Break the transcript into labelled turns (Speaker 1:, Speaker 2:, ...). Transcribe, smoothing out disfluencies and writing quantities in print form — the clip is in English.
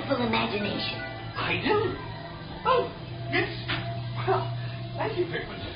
Speaker 1: wonderful imagination.
Speaker 2: I do? Oh, yes. Well, thank you, Pickman.